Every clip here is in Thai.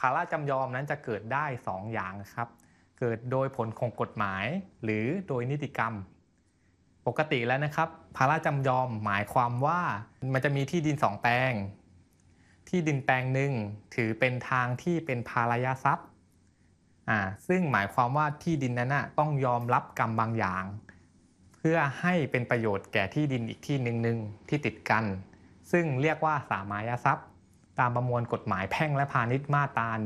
าระจำยอมนั้นจะเกิดได้2อย่างครับเกิดโดยผลของกฎหมายหรือโดยนิติกรรมปกติแล้วนะครับภาระจำยอมหมายความว่ามันจะมีที่ดิน2แปลงที่ดินแปลงหนึ่งถือเป็นทางที่เป็นภาระยาทรัพย์ซึ่งหมายความว่าที่ดินนั้นต้องยอมรับกรรมบางอย่างเพื่อให้เป็นประโยชน์แก่ที่ดินอีกที่หนึ่งที่ติดกันซึ่งเรียกว่าสามายาทรัพย์ตามประมวลกฎหมายแพ่งและพาณิชย์มาตรา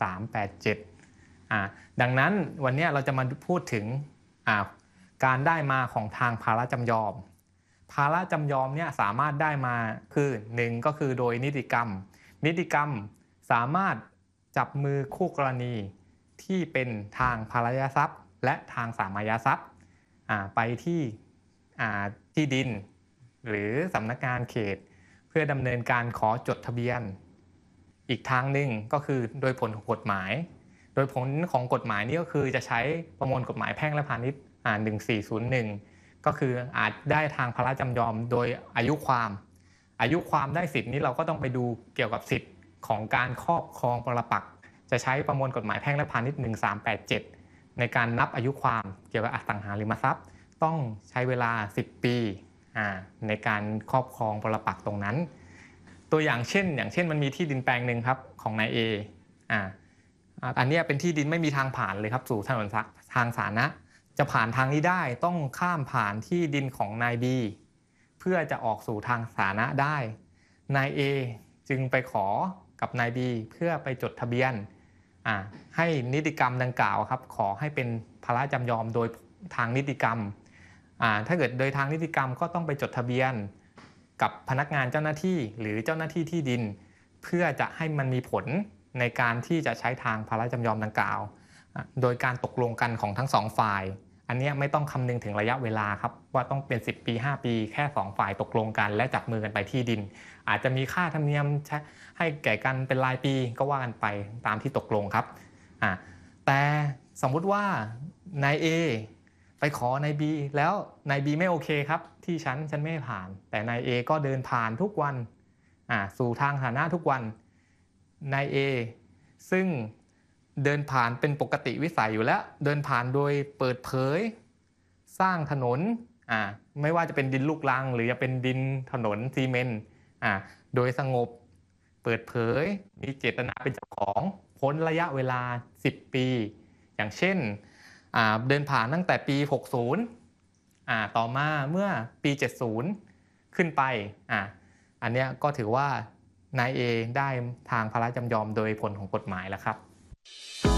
1387ดังนั้นวันนี้เราจะมาพูดถึงการได้มาของทางภาระจำยอมภาระจำยอมเนี่ยสามารถได้มาคือ1ก็คือโดยนิติกรรมสามารถจับมือคู่กรณีที่เป็นทางภาระยาทรัพย์และทางสามายาทรัพย์ไปที่ดินหรือสำนักงานเขตเพื่อดำเนินการขอจดทะเบียนอีกทางหนึ่งก็คือโดยผลของกฎหมายโดยผลของกฎหมายนี้ก็คือจะใช้ประมวลกฎหมายแพ่งและพาณิชย์1401ก็คืออาจได้ทางภาระจำยอมโดยอายุความได้สิทธิ์นี้เราก็ต้องไปดูเกี่ยวกับสิทธิ์ของการครอบครองปรปักษ์จะใช้ประมวลกฎหมายแพ่งและพาณิชย์1387ในการนับอายุความเกี่ยวกับอสังหาริมทรัพย์ต้องใช้เวลา10ปีในการครอบครองปรปักษ์ตรงนั้นตัวอย่างเช่นมันมีที่ดินแปลงหนึ่งครับของนาย A อันนี้เป็นที่ดินไม่มีทางผ่านเลยครับสู่ถนนทางสาธารณะจะผ่านทางนี้ได้ต้องข้ามผ่านที่ดินของนาย B เพื่อจะออกสู่ทางสาธารณะได้นาย A จึงไปขอกับนาย B เพื่อไปจดทะเบียนให้นิติกรรมดังกล่าวครับขอให้เป็นภาระจำยอมโดยทางนิติกรรมถ้าเกิดโดยทางนิติกรรมก็ต้องไปจดทะเบียนกับพนักงานเจ้าหน้าที่หรือเจ้าหน้าที่ที่ดินเพื่อจะให้มันมีผลในการที่จะใช้ทางภาระจำยอมดังกล่าวโดยการตกลงกันของทั้ง2ฝ่ายอันนี้ไม่ต้องคำนึงถึงระยะเวลาครับว่าต้องเป็น10ปี5ปีแค่2ฝ่ายตกลงกันและจับมือกันไปที่ดินอาจจะมีค่าธรรมเนียมให้แก่กันเป็นรายปีก็ว่ากันไปตามที่ตกลงครับแต่สมมุติว่านาย A ไปขอนาย B แล้วนาย B ไม่โอเคครับที่ฉันไม่ผ่านแต่นาย A ก็เดินผ่านทุกวันสู่ทางสาธารณะทุกวันนาย A ซึ่งเดินผ่านเป็นปกติวิสัยอยู่แล้วเดินผ่านโดยเปิดเผยสร้างถนนไม่ว่าจะเป็นดินลูกรังหรือจะเป็นดินถนนซีเมนต์โดยสงบเปิดเผยมีเจตนาเป็นเจ้าของพ้นระยะเวลา10ปีอย่างเช่นเดินผ่านตั้งแต่ปี60ต่อมาเมื่อปี70ขึ้นไปอันนี้ก็ถือว่านาย A ได้ทางภาระจำยอมโดยผลของกฎหมายแล้วครับ